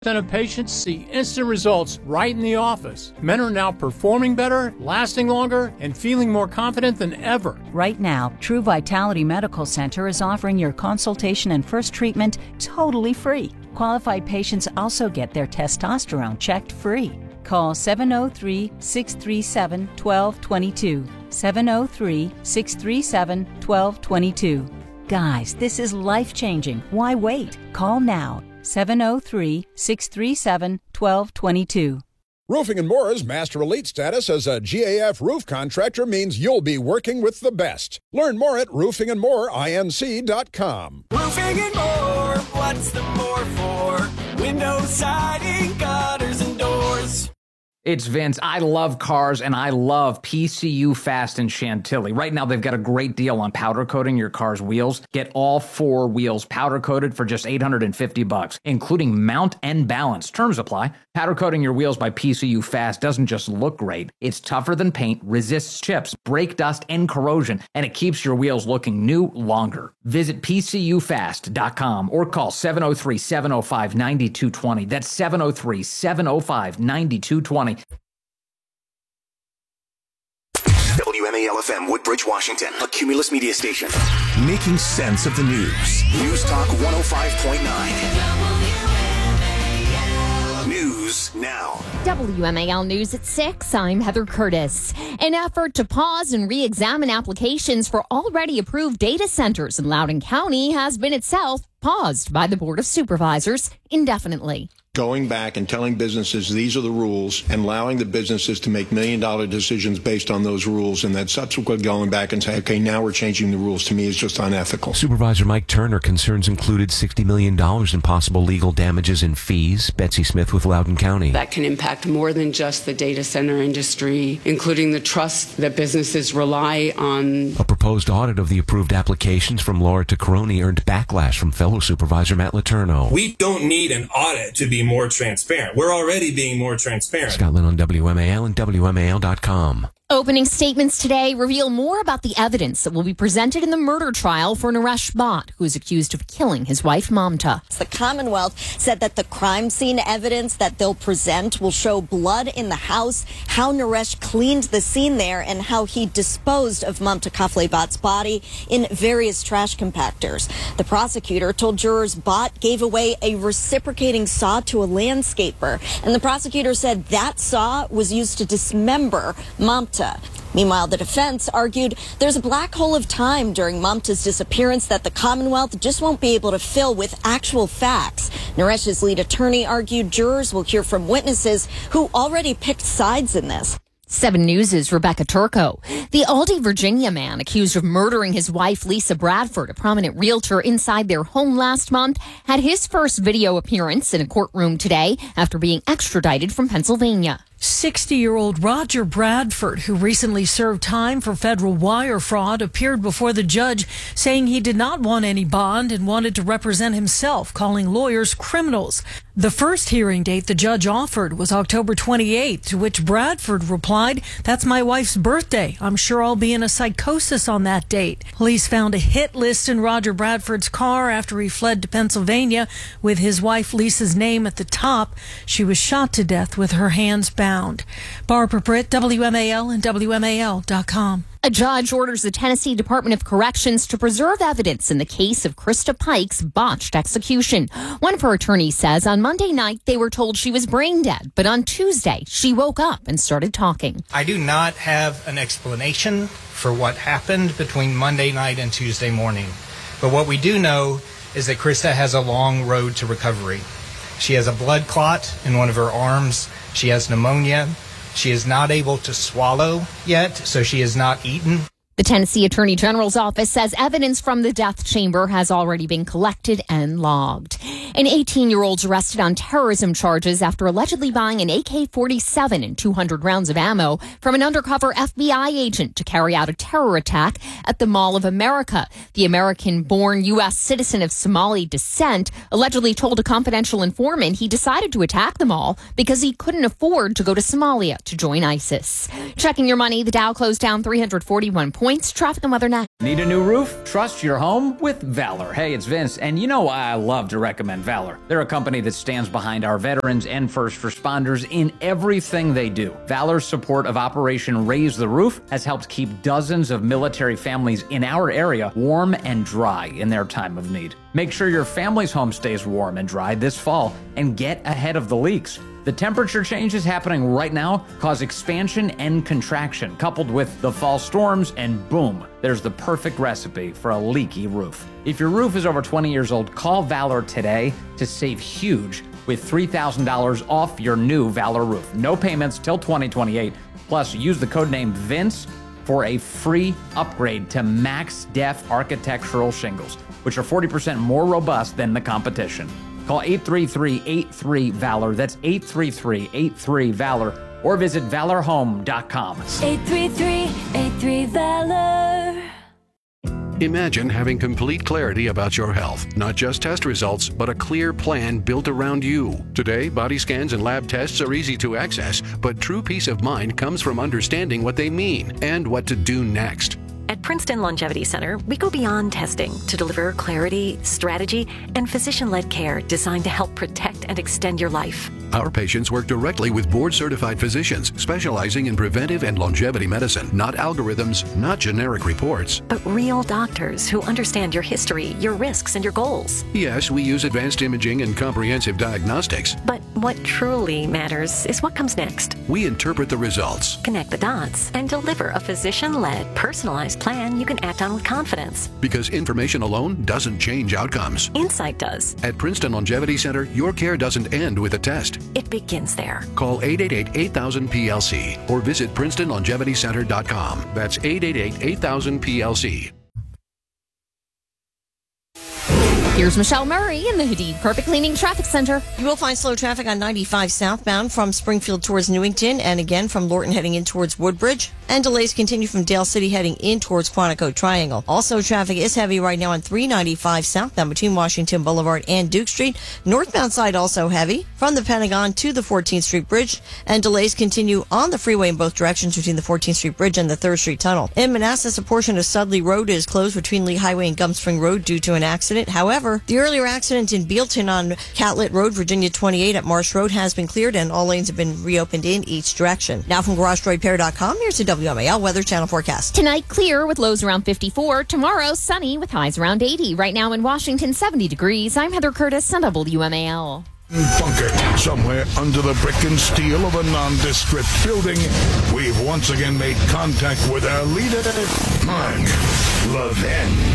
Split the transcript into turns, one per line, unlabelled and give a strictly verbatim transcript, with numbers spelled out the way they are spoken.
of patients see instant results right in the office. Men are now performing better, lasting longer, and feeling more confident than ever.
Right now, True Vitality Medical Center is offering your consultation and first treatment totally free. Qualified patients also get their testosterone checked free. Call seven oh three, six three seven, one two two two. seven oh three, six three seven, one two two two. Guys, this is life-changing. Why wait? Call now. seven oh three, six three seven, one two two two.
Roofing and More's Master Elite status as a G A F roof contractor means you'll be working with the best. Learn more at roofing and more inc dot com.
Roofing and More, what's the more for? Windows, siding, gutters, and doors.
It's Vince. I love cars, and I love P C U Fast in Chantilly. Right now, they've got a great deal on powder coating your car's wheels. Get all four wheels powder coated for just eight hundred fifty bucks, including mount and balance. Terms apply. Powder coating your wheels by P C U Fast doesn't just look great. It's tougher than paint, resists chips, brake dust, and corrosion, and it keeps your wheels looking new longer. Visit P C U fast dot com or call seven oh three, seven oh five, nine two two oh. That's seven oh three, seven oh five, nine two two oh.
W M A L F M, Woodbridge, Washington, a Cumulus media station.
Making sense of the news.
News Talk one oh five point nine. News now.
W M A L News at six. I'm Heather Curtis. An effort to pause and re-examine applications for already approved data centers in Loudoun County has been itself paused by the Board of Supervisors indefinitely.
Going back and telling businesses these are the rules and allowing the businesses to make million dollar decisions based on those rules, and then subsequently going back and say, okay, now we're changing the rules, to me is just unethical.
Supervisor Mike Turner concerns included sixty million dollars in possible legal damages and fees. Betsy Smith with Loudoun County.
That can impact more than just the data center industry, including the trust that businesses rely on.
A proposed audit of the approved applications from Laura Tacaroni earned backlash from fellow Supervisor Matt Letourneau.
We don't need an audit to be more transparent. We're already being more transparent.
Scotland on W M A L and W M A L dot com.
Opening statements today reveal more about the evidence that will be presented in the murder trial for Naresh Bhatt, who is accused of killing his wife, Mamta.
The Commonwealth said that the crime scene evidence that they'll present will show blood in the house, how Naresh cleaned the scene there, and how he disposed of Mamta Kafle Bhatt's body in various trash compactors. The prosecutor told jurors Bhatt gave away a reciprocating saw to a landscaper, and the prosecutor said that saw was used to dismember Mamta. Meanwhile, the defense argued there's a black hole of time during Mamta's disappearance that the Commonwealth just won't be able to fill with actual facts. Naresh's lead attorney argued jurors will hear from witnesses who already picked sides in this.
seven News' Rebecca Turco. The Aldi, Virginia man accused of murdering his wife, Lisa Bradford, a prominent realtor, inside their home last month, had his first video appearance in a courtroom today after being extradited from Pennsylvania.
sixty-year-old Roger Bradford, who recently served time for federal wire fraud, appeared before the judge saying he did not want any bond and wanted to represent himself, calling lawyers criminals. The first hearing date the judge offered was October twenty-eighth, to which Bradford replied, "That's my wife's birthday. I'm sure I'll be in a psychosis on that date." Police found a hit list in Roger Bradford's car after he fled to Pennsylvania with his wife Lisa's name at the top. She was shot to death with her hands bound. Barbara Britt, W M A L and W M A L dot com.
A judge orders the Tennessee Department of Corrections to preserve evidence in the case of Krista Pike's botched execution. One of her attorneys says on Monday night they were told she was brain dead, but on Tuesday she woke up and started talking.
I do not have an explanation for what happened between Monday night and Tuesday morning, but what we do know is that Krista has a long road to recovery. She has a blood clot in one of her arms. She has pneumonia. She is not able to swallow yet, so she has not eaten.
The Tennessee Attorney General's office says evidence from the death chamber has already been collected and logged. An eighteen-year-old's arrested on terrorism charges after allegedly buying an A K forty-seven and two hundred rounds of ammo from an undercover F B I agent to carry out a terror attack at the Mall of America. The American-born U S citizen of Somali descent allegedly told a confidential informant he decided to attack the mall because he couldn't afford to go to Somalia to join ISIS. Checking your money, the Dow closed down three hundred forty-one points. Traffic and weather next.
Need a new roof? Trust your home with Valor. Hey, it's Vince, and you know why I love to recommend Valor. They're a company that stands behind our veterans and first responders in everything they do. Valor's support of Operation Raise the Roof has helped keep dozens of military families in our area warm and dry in their time of need. Make sure your family's home stays warm and dry this fall and get ahead of the leaks. The temperature changes happening right now cause expansion and contraction, coupled with the fall storms, and boom, there's the perfect recipe for a leaky roof. If your roof is over twenty years old, call Valor today to save huge with three thousand dollars off your new Valor roof. No payments till twenty twenty-eight. Plus, use the code name VINCE for a free upgrade to Max Def architectural shingles, which are forty percent more robust than the competition. Call eight three three, eight three, VALOR. That's eight three three, eight three, VALOR. Or visit valor home dot com.
eight three three, eight three, VALOR.
Imagine having complete clarity about your health, not just test results, but a clear plan built around you. Today, body scans and lab tests are easy to access, but true peace of mind comes from understanding what they mean and what to do next.
At Princeton Longevity Center, we go beyond testing to deliver clarity, strategy, and physician-led care designed to help protect and extend your life.
Our patients work directly with board-certified physicians specializing in preventive and longevity medicine, not algorithms, not generic reports.
But real doctors who understand your history, your risks, and your goals.
Yes, we use advanced imaging and comprehensive diagnostics.
But what truly matters is what comes next.
We interpret the results,
connect the dots, and deliver a physician-led, personalized plan you can act on with confidence.
Because information alone doesn't change outcomes.
Insight does.
At Princeton Longevity Center, your care doesn't end with a test.
It begins there.
Call eight eight eight, eight thousand, P L C or visit princeton longevity center dot com. That's eight eight eight, eight thousand, P L C.
Here's Michelle Murray in the Hadid Carpet Cleaning Traffic Center.
You will find slow traffic on ninety-five southbound from Springfield towards Newington and again from Lorton heading in towards Woodbridge. And delays continue from Dale City heading in towards Quantico Triangle. Also, traffic is heavy right now on three ninety-five southbound between Washington Boulevard and Duke Street. Northbound side also heavy from the Pentagon to the fourteenth Street Bridge. And delays continue on the freeway in both directions between the fourteenth Street Bridge and the third Street Tunnel. In Manassas, a portion of Sudley Road is closed between Lee Highway and Gum Spring Road due to an accident. However, the earlier accident in Bealton on Catlett Road, Virginia twenty-eight at Marsh Road has been cleared and all lanes have been reopened in each direction. Now from Garage Droid Repair dot com, here's the W M A L Weather Channel forecast.
Tonight, clear with lows around fifty-four. Tomorrow, sunny with highs around eighty. Right now in Washington, seventy degrees. I'm Heather Curtis on W M A L.
Bunkered somewhere under the brick and steel of a nondescript building, we've once again made contact with our leader, Mark Levin.